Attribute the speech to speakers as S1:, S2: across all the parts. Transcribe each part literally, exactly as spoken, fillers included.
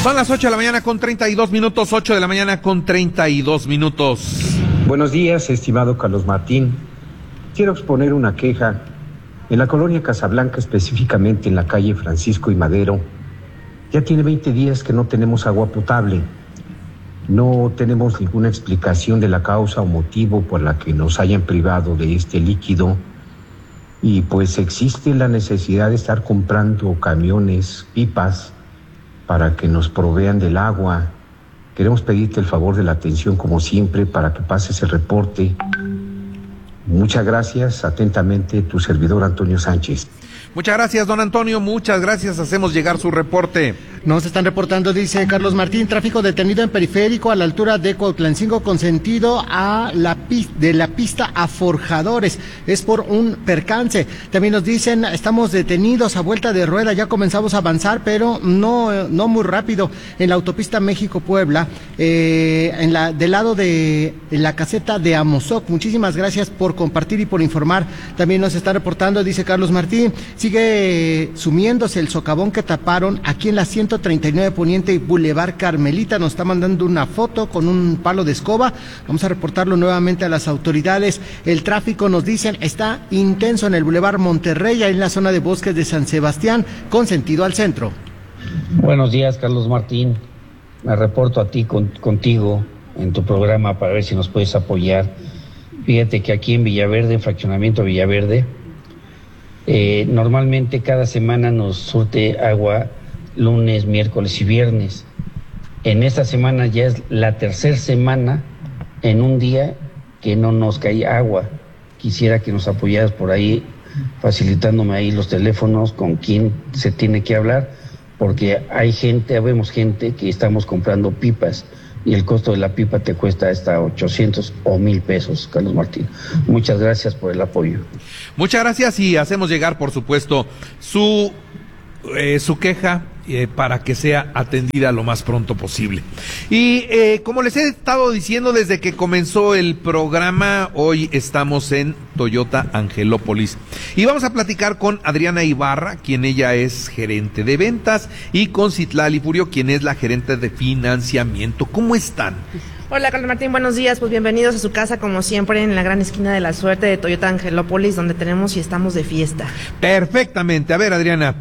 S1: Son las ocho de la mañana con treinta y dos minutos, ocho de la mañana con treinta y dos minutos.
S2: Buenos días, estimado Carlos Martín. Quiero exponer una queja. En la colonia Casablanca, específicamente en la calle Francisco y Madero, ya tiene veinte días que no tenemos agua potable. No tenemos ninguna explicación de la causa o motivo por la que nos hayan privado de este líquido. Y pues existe la necesidad de estar comprando camiones, pipas, para que nos provean del agua. Queremos pedirte el favor de la atención, como siempre, para que pases el reporte. Muchas gracias. Atentamente, tu servidor Antonio Sánchez.
S1: Muchas gracias, don Antonio, muchas gracias, hacemos llegar su reporte.
S3: Nos están reportando, dice Carlos Martín, tráfico detenido en periférico a la altura de Cuautlancingo con sentido a la pista, de la pista a Forjadores, es por un percance. También nos dicen, estamos detenidos a vuelta de rueda, ya comenzamos a avanzar, pero no, no muy rápido, en la autopista México-Puebla, eh, en la, del lado de en la caseta de Amozoc. Muchísimas gracias por compartir y por informar. También nos está reportando, dice Carlos Martín, sigue sumiéndose el socavón que taparon aquí en la ciento treinta y nueve Poniente y Boulevard Carmelita. Nos está mandando una foto con un palo de escoba. Vamos a reportarlo nuevamente a las autoridades. El tráfico, nos dicen, está intenso en el Boulevard Monterrey, ahí en la zona de Bosques de San Sebastián, con sentido al centro.
S4: Buenos días, Carlos Martín. Me reporto a ti, con, contigo, en tu programa para ver si nos puedes apoyar. Fíjate que aquí en Villaverde, en Fraccionamiento Villaverde, Eh, normalmente cada semana nos surte agua lunes, miércoles y viernes. En esta semana ya es la tercera semana en un día que no nos cae agua. Quisiera que nos apoyaras por ahí, facilitándome ahí los teléfonos con quién se tiene que hablar, porque hay gente, vemos gente que estamos comprando pipas y el costo de la pipa te cuesta hasta ochocientos o mil pesos, Carlos Martín. Muchas gracias por el apoyo.
S1: Muchas gracias y hacemos llegar, por supuesto, su, eh, su queja eh, para que sea atendida lo más pronto posible. Y eh, como les he estado diciendo desde que comenzó el programa, hoy estamos en Toyota Angelópolis y vamos a platicar con Adriana Ibarra, quien ella es gerente de ventas, y con Citlali Furio, quien es la gerente de financiamiento. ¿Cómo están?
S5: Hola, Carlos Martín, buenos días, pues bienvenidos a su casa, como siempre, en la gran esquina de la suerte de Toyota Angelópolis, donde tenemos y estamos de fiesta.
S1: Perfectamente. A ver, Adriana,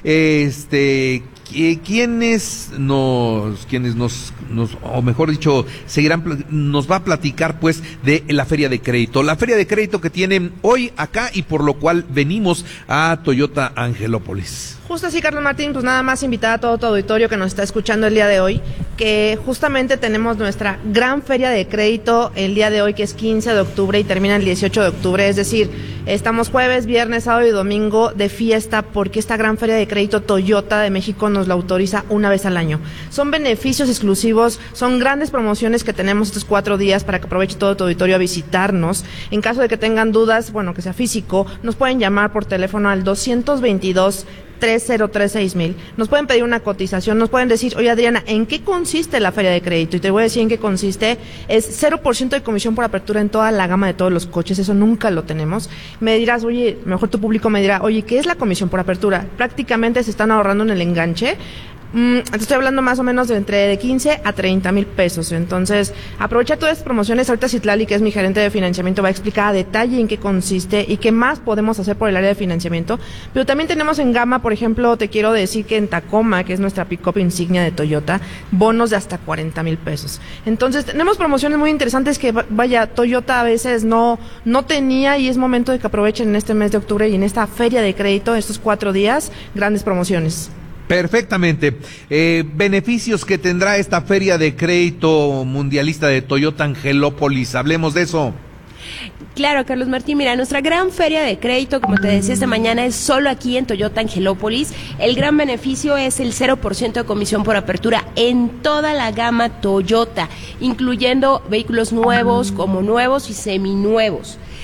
S1: este, ¿quiénes nos, quiénes nos, nos, o mejor dicho, seguirán, nos va a platicar, pues, de la Feria de Crédito? La Feria de Crédito que tienen hoy acá y por lo cual venimos a Toyota Angelópolis.
S5: Justo así, Carlos Martín, pues nada más invitar a todo tu auditorio que nos está escuchando el día de hoy, que justamente tenemos nuestra gran feria de crédito el día de hoy, que es quince de octubre y termina el dieciocho de octubre, es decir, estamos jueves, viernes, sábado y domingo de fiesta, porque esta gran feria de crédito Toyota de México nos la autoriza una vez al año. Son beneficios exclusivos, son grandes promociones que tenemos estos cuatro días para que aproveche todo tu auditorio a visitarnos. En caso de que tengan dudas, bueno, que sea físico, nos pueden llamar por teléfono al doscientos veintidós, tres cero tres seis mil. Nos pueden pedir una cotización, nos pueden decir, oye Adriana, ¿en qué consiste la feria de crédito? Y te voy a decir en qué consiste. Es cero por ciento de comisión por apertura en toda la gama de todos los coches, eso nunca lo tenemos. Me dirás, oye, mejor tu público me dirá, oye, ¿qué es la comisión por apertura? Prácticamente se están ahorrando en el enganche. Mm, te estoy hablando más o menos de entre de quince a treinta mil pesos. Entonces, aprovecha todas estas promociones. Ahorita Citlali, que es mi gerente de financiamiento, va a explicar a detalle en qué consiste y qué más podemos hacer por el área de financiamiento. Pero también tenemos en gama, por ejemplo, te quiero decir que en Tacoma, que es nuestra pick-up insignia de Toyota, bonos de hasta cuarenta mil pesos. Entonces, tenemos promociones muy interesantes que, vaya, Toyota a veces no, no tenía, y es momento de que aprovechen en este mes de octubre y en esta feria de crédito, estos cuatro días, grandes promociones.
S1: Perfectamente. Eh, beneficios que tendrá esta Feria de Crédito Mundialista de Toyota Angelópolis. Hablemos de eso.
S6: Claro, Carlos Martín, mira, nuestra gran feria de crédito, como te decía esta mañana, es solo aquí en Toyota Angelópolis. El gran beneficio es el cero por ciento de comisión por apertura en toda la gama Toyota, incluyendo vehículos nuevos, como nuevos y seminuevos.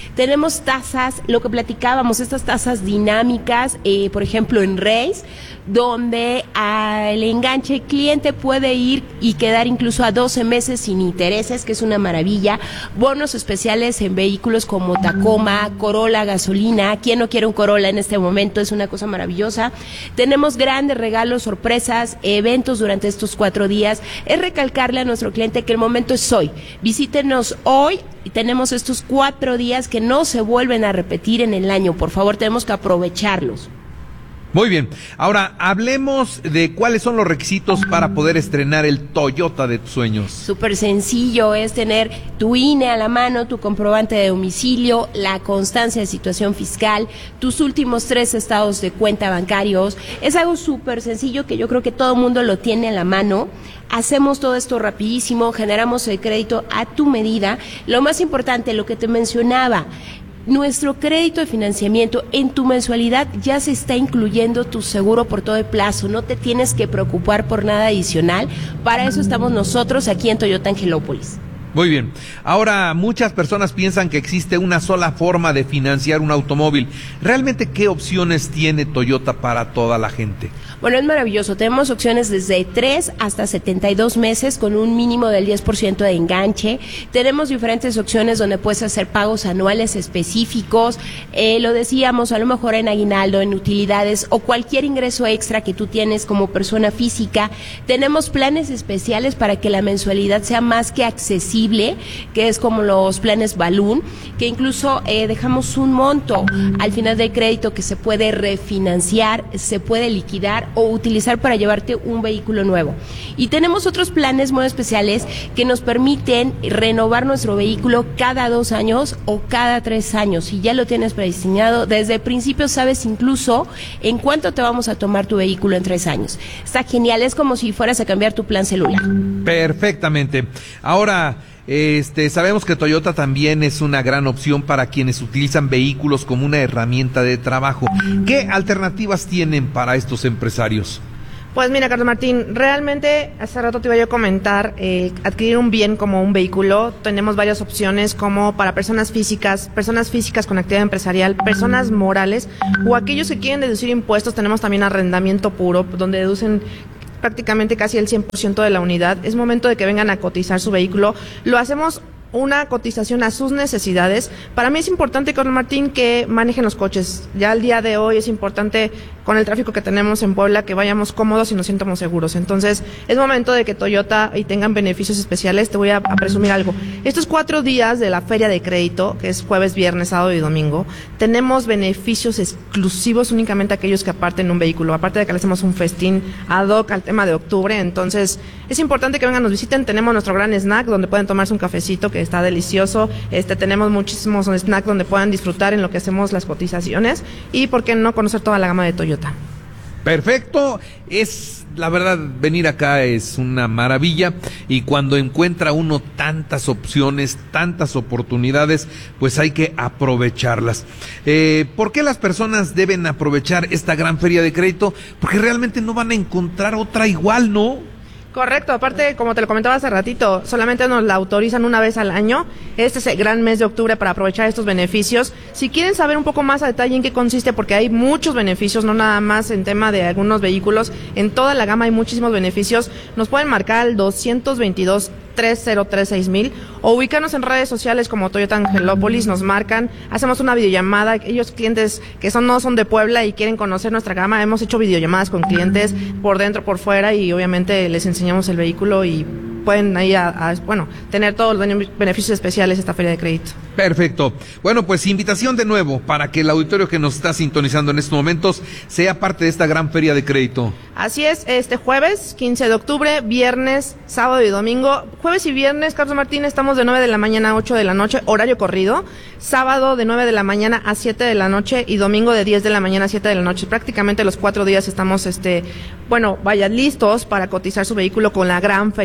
S6: Tenemos tasas, lo que platicábamos, estas tasas dinámicas, eh, por ejemplo en Race, donde al enganche el cliente puede ir y quedar incluso a doce meses sin intereses, que es una maravilla. Bonos especiales en vehículos como Tacoma, Corolla, gasolina. ¿Quién no quiere un Corolla en este momento? Es una cosa maravillosa. Tenemos grandes regalos, sorpresas, eventos durante estos cuatro días. Es recalcarle a nuestro cliente que el momento es hoy. Visítenos hoy y tenemos estos cuatro días que no se vuelven a repetir en el año. Por favor, tenemos que aprovecharlos.
S1: Muy bien, ahora hablemos de cuáles son los requisitos para poder estrenar el Toyota de tus sueños.
S6: Súper sencillo, es tener tu I N E a la mano, tu comprobante de domicilio, la constancia de situación fiscal, tus últimos tres estados de cuenta bancarios. Es algo súper sencillo que yo creo que todo el mundo lo tiene a la mano. Hacemos todo esto rapidísimo, generamos el crédito a tu medida. Lo más importante, lo que te mencionaba, nuestro crédito de financiamiento en tu mensualidad ya se está incluyendo tu seguro por todo el plazo, no te tienes que preocupar por nada adicional, para eso estamos nosotros aquí en Toyota Angelópolis.
S1: Muy bien. Ahora, muchas personas piensan que existe una sola forma de financiar un automóvil. ¿Realmente qué opciones tiene Toyota para toda la gente?
S6: Bueno, es maravilloso. Tenemos opciones desde tres hasta setenta y dos meses con un mínimo del diez por ciento de enganche. Tenemos diferentes opciones donde puedes hacer pagos anuales específicos. Eh, lo decíamos, a lo mejor en aguinaldo, en utilidades o cualquier ingreso extra que tú tienes como persona física. Tenemos planes especiales para que la mensualidad sea más que accesible, que es como los planes Balloon, que incluso eh, dejamos un monto al final del crédito que se puede refinanciar, se puede liquidar o utilizar para llevarte un vehículo nuevo. Y tenemos otros planes muy especiales que nos permiten renovar nuestro vehículo cada dos años o cada tres años. Si ya lo tienes prediseñado, desde el principio sabes incluso en cuánto te vamos a tomar tu vehículo en tres años. Está genial, es como si fueras a cambiar tu plan celular.
S1: Perfectamente. Ahora, Este, sabemos que Toyota también es una gran opción para quienes utilizan vehículos como una herramienta de trabajo. ¿Qué alternativas tienen para estos empresarios?
S5: Pues mira, Carlos Martín, realmente hace rato te iba yo a comentar, eh, adquirir un bien como un vehículo, tenemos varias opciones como para personas físicas, personas físicas con actividad empresarial, personas morales o aquellos que quieren deducir impuestos. Tenemos también arrendamiento puro, donde deducen prácticamente casi el cien por ciento de la unidad. Es momento de que vengan a cotizar su vehículo. Lo hacemos una cotización a sus necesidades. Para mí es importante, Carlos Martín, que manejen los coches. Ya al día de hoy es importante, con el tráfico que tenemos en Puebla, que vayamos cómodos y nos sientamos seguros. Entonces, es momento de que Toyota y tengan beneficios especiales. Te voy a, a presumir algo. Estos cuatro días de la Feria de Crédito, que es jueves, viernes, sábado y domingo, tenemos beneficios exclusivos únicamente a aquellos que aparten un vehículo. Aparte de que le hacemos un festín ad hoc al tema de octubre. Entonces, es importante que vengan, nos visiten. Tenemos nuestro gran snack, donde pueden tomarse un cafecito, que está delicioso. Este, tenemos muchísimos snacks donde puedan disfrutar en lo que hacemos las cotizaciones y por qué no conocer toda la gama de Toyota.
S1: Perfecto, es la verdad, venir acá es una maravilla y cuando encuentra uno tantas opciones, tantas oportunidades, pues hay que aprovecharlas. Eh, ¿por qué las personas deben aprovechar esta gran feria de crédito? Porque realmente no van a encontrar otra igual, ¿no?
S5: Correcto, aparte, como te lo comentaba hace ratito, solamente nos la autorizan una vez al año. Este es el gran mes de octubre para aprovechar estos beneficios. Si quieren saber un poco más a detalle en qué consiste, porque hay muchos beneficios, no nada más en tema de algunos vehículos, en toda la gama hay muchísimos beneficios, nos pueden marcar al doscientos veintidós, tres cero tres seis mil o ubicarnos en redes sociales como Toyota Angelópolis, nos marcan, hacemos una videollamada. Ellos clientes que son no son de Puebla y quieren conocer nuestra gama, hemos hecho videollamadas con clientes por dentro, por fuera y obviamente les enseñamos el vehículo y pueden ahí a, a, bueno, tener todos los beneficios especiales esta feria de crédito.
S1: Perfecto. Bueno, pues invitación de nuevo para que el auditorio que nos está sintonizando en estos momentos sea parte de esta gran feria de crédito.
S5: Así es, este jueves quince de octubre, viernes, sábado y domingo. Jueves y viernes, Carlos Martín, estamos de nueve de la mañana a ocho de la noche, horario corrido. Sábado de nueve de la mañana a siete de la noche y domingo de diez de la mañana a siete de la noche. Prácticamente los cuatro días estamos, este, bueno, vaya, listos para cotizar su vehículo con la gran feria de crédito.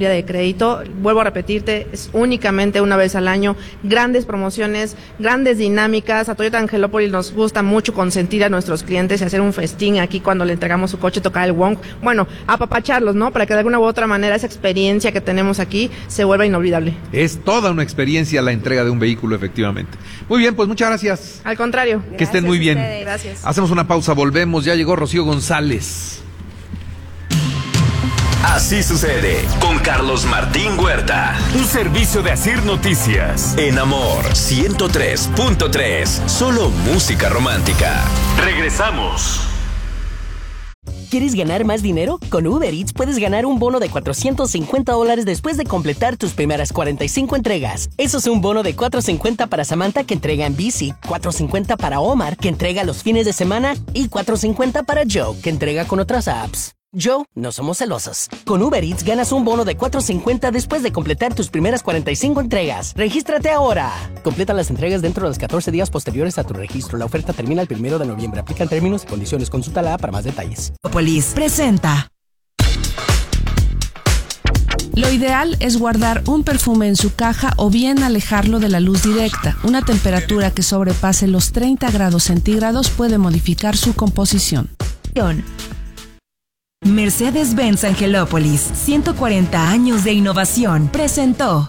S5: crédito. Vuelvo a repetirte, es únicamente una vez al año. Grandes promociones, grandes dinámicas. A Toyota Angelópolis nos gusta mucho consentir a nuestros clientes y hacer un festín aquí cuando le entregamos su coche, tocar el wong. Bueno, apapacharlos, ¿no? Para que de alguna u otra manera esa experiencia que tenemos aquí se vuelva inolvidable.
S1: Es toda una experiencia la entrega de un vehículo, efectivamente. Muy bien, pues muchas gracias.
S5: Al contrario.
S1: Que estén muy bien.
S5: Gracias.
S1: Hacemos una pausa, volvemos. Ya llegó Rocío González.
S7: Así sucede con Carlos Martín Huerta.
S8: Un servicio de Asir Noticias.
S7: En Amor ciento tres punto tres. Solo música romántica. Regresamos.
S9: ¿Quieres ganar más dinero? Con Uber Eats puedes ganar un bono de cuatrocientos cincuenta dólares después de completar tus primeras cuarenta y cinco entregas. Eso es un bono de cuatrocientos cincuenta para Samantha, que entrega en bici, cuatrocientos cincuenta para Omar, que entrega los fines de semana, y cuatrocientos cincuenta para Joe, que entrega con otras apps. Joe, no somos celosos. Con Uber Eats ganas un bono de cuatrocientos cincuenta después de completar tus primeras cuarenta y cinco entregas. ¡Regístrate ahora! Completa las entregas dentro de los catorce días posteriores a tu registro. La oferta termina el primero de noviembre. Aplican términos y condiciones. Consúltala para más detalles.
S10: Polis presenta. Lo ideal es guardar un perfume en su caja o bien alejarlo de la luz directa. Una temperatura que sobrepase los treinta grados centígrados puede modificar su composición.
S11: Mercedes-Benz Angelópolis, ciento cuarenta años de innovación, presentó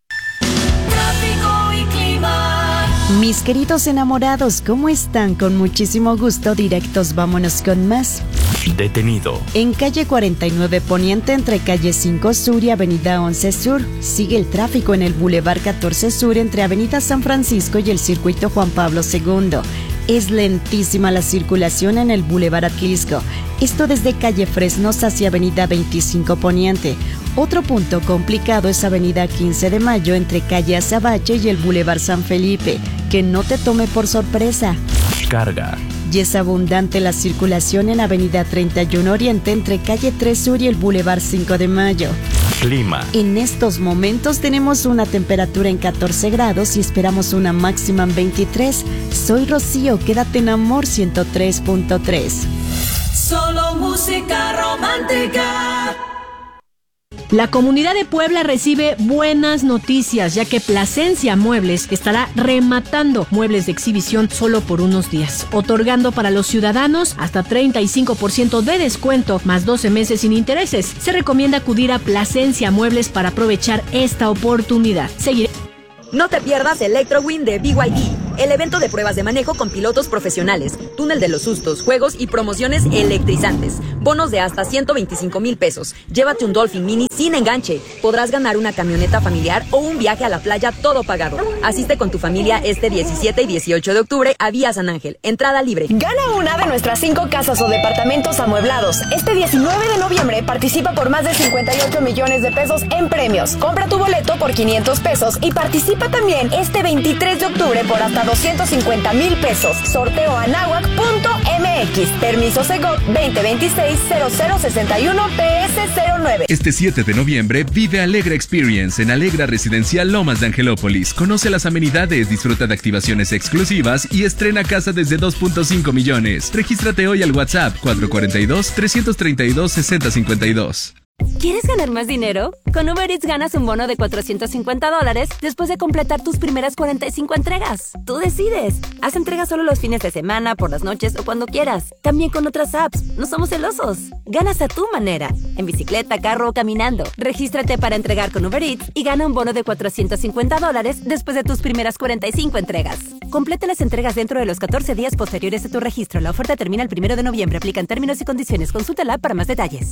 S12: Tráfico y clima. Mis queridos enamorados, ¿cómo están? Con muchísimo gusto, directos, vámonos con más.
S8: Detenido.
S12: En calle cuarenta y nueve Poniente, entre calle cinco Sur y avenida once Sur, sigue el tráfico en el Boulevard catorce Sur entre avenida San Francisco y el circuito Juan Pablo segundo. Es lentísima la circulación en el Boulevard Atlisco, esto desde calle Fresnos hacia avenida veinticinco Poniente. Otro punto complicado es avenida quince de Mayo entre calle Azabache y el Boulevard San Felipe, que no te tome por sorpresa.
S8: Carga.
S12: Y es abundante la circulación en avenida treinta y uno Oriente entre calle tres Sur y el Boulevard cinco de Mayo.
S8: Clima.
S12: En estos momentos tenemos una temperatura en catorce grados y esperamos una máxima en veintitrés. Soy Rocío, quédate en Amor ciento tres punto tres.
S11: Solo música romántica.
S13: La comunidad de Puebla recibe buenas noticias, ya que Plasencia Muebles estará rematando muebles de exhibición solo por unos días, otorgando para los ciudadanos hasta treinta y cinco por ciento de descuento, más doce meses sin intereses. Se recomienda acudir a Plasencia Muebles para aprovechar esta oportunidad. Seguiré.
S14: No te pierdas Electrowin de B Y D, el evento de pruebas de manejo con pilotos profesionales, túnel de los sustos, juegos y promociones electrizantes. Bonos de hasta ciento veinticinco mil pesos. Llévate un Dolphin Mini sin enganche. Podrás ganar una camioneta familiar o un viaje a la playa todo pagado. Asiste con tu familia este diecisiete y dieciocho de octubre a Vía San Ángel. Entrada libre.
S15: Gana una de nuestras cinco casas o departamentos amueblados. Este diecinueve de noviembre participa por más de cincuenta y ocho millones de pesos en premios. Compra tu boleto por quinientos pesos y participa también este veintitrés de octubre por hasta doscientos cincuenta mil pesos. Sorteo anáhuac punto m x. Permiso Segov veinte veintiséis cero cero sesenta y uno P S cero nueve.
S16: Este siete de noviembre vive Alegra Experience en Alegra Residencial Lomas de Angelópolis. Conoce las amenidades, disfruta de activaciones exclusivas y estrena casa desde dos punto cinco millones. Regístrate hoy al WhatsApp cuatro cuatro dos, tres tres dos, seis cero cinco dos.
S17: ¿Quieres ganar más dinero? Con Uber Eats ganas un bono de cuatrocientos cincuenta dólares después de completar tus primeras cuarenta y cinco entregas. Tú decides. Haz entregas solo los fines de semana, por las noches o cuando quieras. También con otras apps. No somos celosos. Ganas a tu manera. En bicicleta, carro o caminando. Regístrate para entregar con Uber Eats y gana un bono de cuatrocientos cincuenta dólares después de tus primeras cuarenta y cinco entregas. Completa las entregas dentro de los catorce días posteriores a tu registro. La oferta termina el primero de noviembre. Aplican términos y condiciones. Consúltala para más detalles.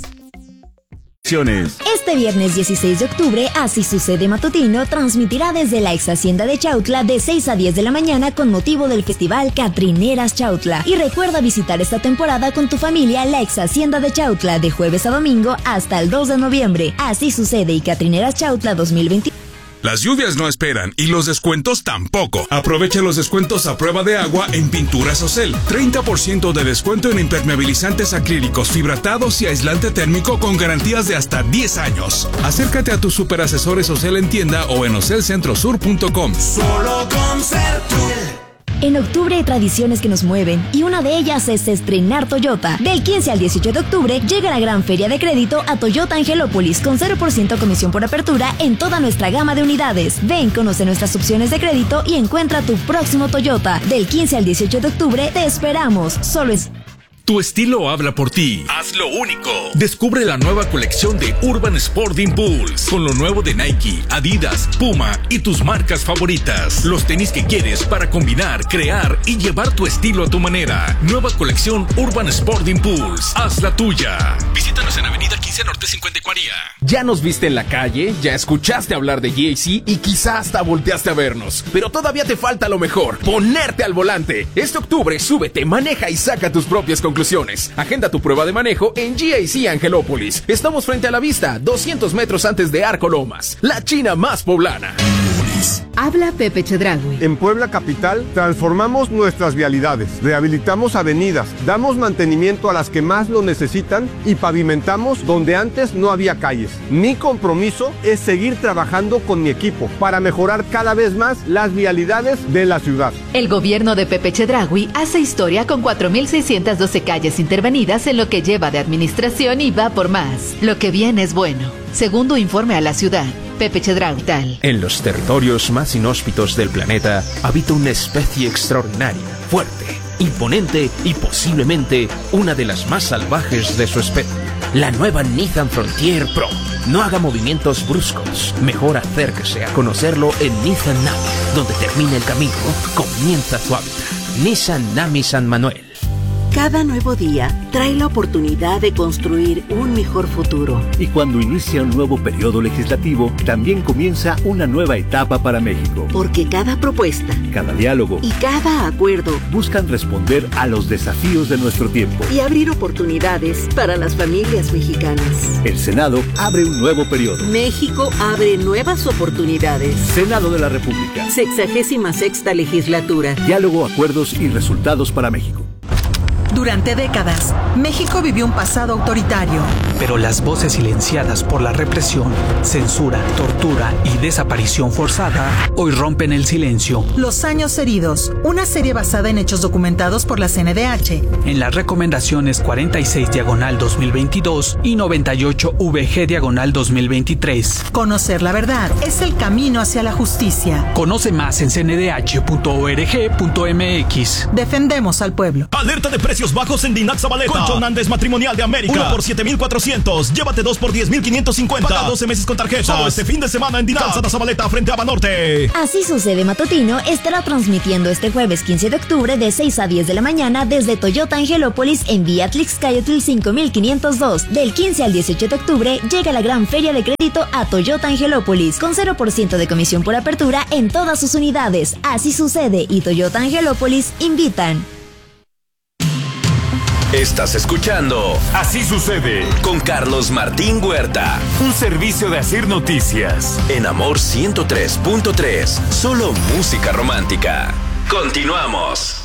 S18: Este viernes dieciséis de octubre, Así Sucede Matutino transmitirá desde la ex hacienda de Chautla de seis a diez de la mañana con motivo del festival Catrineras Chautla. Y recuerda visitar esta temporada con tu familia la ex hacienda de Chautla de jueves a domingo hasta el dos de noviembre. Así Sucede y Catrineras Chautla dos mil veinte.
S19: Las lluvias no esperan y los descuentos tampoco. Aprovecha los descuentos a prueba de agua en Pinturas Ocel. treinta por ciento de descuento en impermeabilizantes acrílicos, fibratados y aislante térmico con garantías de hasta diez años. Acércate a tus superasesores Ocel en tienda o en ocel centro sur punto com.
S11: Solo con Sertur.
S18: En octubre hay tradiciones que nos mueven y una de ellas es estrenar Toyota. Del quince al dieciocho de octubre llega la gran feria de crédito a Toyota Angelópolis con cero por ciento comisión por apertura en toda nuestra gama de unidades. Ven, conoce nuestras opciones de crédito y encuentra tu próximo Toyota. Del quince al dieciocho de octubre te esperamos. Solo es...
S20: Tu estilo habla por ti. Hazlo único. Descubre la nueva colección de Urban Sport Impulse con lo nuevo de Nike, Adidas, Puma y tus marcas favoritas. Los tenis que quieres para combinar, crear y llevar tu estilo a tu manera. Nueva colección Urban Sport Impulse. Haz la tuya. Visítanos en Avenida quince Norte cincuenta y cuatro.
S21: ¿Ya nos viste en la calle? ¿Ya escuchaste hablar de G A C? Y quizá hasta volteaste a vernos. Pero todavía te falta lo mejor: ponerte al volante. Este octubre súbete, maneja y saca tus propias conclusiones. Agenda tu prueba de manejo en G A C Angelópolis. Estamos frente a la vista, doscientos metros antes de Arco Lomas, la China más poblana.
S22: Habla Pepe Chedraui.
S23: En Puebla Capital transformamos nuestras vialidades, rehabilitamos avenidas, damos mantenimiento a las que más lo necesitan y pavimentamos donde antes no había calles. Mi compromiso es seguir trabajando con mi equipo para mejorar cada vez más las vialidades de la ciudad.
S22: El gobierno de Pepe Chedraui hace historia con cuatro mil seiscientas doce calles intervenidas en lo que lleva de administración y va por más. Lo que viene es bueno. Segundo informe a la ciudad, Pepe Chedraui.
S24: En los territorios más inhóspitos del planeta habita una especie extraordinaria, fuerte, imponente y posiblemente una de las más salvajes de su especie. La nueva Nissan Frontier Pro. No haga movimientos bruscos. Mejor acérquese a conocerlo en Nissan Nami, donde termina el camino, comienza su hábitat. Nissan Nami San Manuel.
S25: Cada nuevo día trae la oportunidad de construir un mejor futuro.
S26: Y cuando inicia un nuevo periodo legislativo, también comienza una nueva etapa para México.
S25: Porque cada propuesta,
S26: cada diálogo
S25: y cada acuerdo
S26: buscan responder a los desafíos de nuestro tiempo
S25: y abrir oportunidades para las familias mexicanas.
S26: El Senado abre un nuevo periodo.
S25: México abre nuevas oportunidades.
S26: Senado de la República.
S25: Sexagésima sexta legislatura.
S26: Diálogo, acuerdos y resultados para México.
S27: Durante décadas, México vivió un pasado autoritario.
S28: Pero las voces silenciadas por la represión, censura, tortura y desaparición forzada hoy rompen el silencio.
S27: Los años heridos, una serie basada en hechos documentados por la C N D H.
S28: En las recomendaciones cuarenta y seis diagonal dos mil veintidós y noventa y ocho V G diagonal dos mil veintitrés.
S27: Conocer la verdad es el camino hacia la justicia.
S28: Conoce más en c n d h punto org punto m x.
S27: Defendemos al pueblo.
S29: Alerta de precios bajos en Dinac Zabaleta. Colchón Andes Matrimonial de América. Uno por siete mil cuatrocientos. Llévate dos por diez mil quinientos cincuenta. Paga doce meses con tarjeta. Solo este fin de semana en Dinac. Calzada Zabaleta frente a Banorte.
S18: Así sucede matutino estará transmitiendo este jueves quince de octubre de seis a diez de la mañana desde Toyota Angelópolis en vía Tlixcayotl cinco mil quinientos dos. Del quince al dieciocho de octubre llega la gran feria de crédito a Toyota Angelópolis con cero por ciento de comisión por apertura en todas sus unidades. Así sucede y Toyota Angelópolis invitan.
S7: Estás escuchando Así Sucede con Carlos Martín Huerta.
S8: Un servicio de Asir Noticias.
S7: En Amor ciento tres punto tres. Solo música romántica. Continuamos.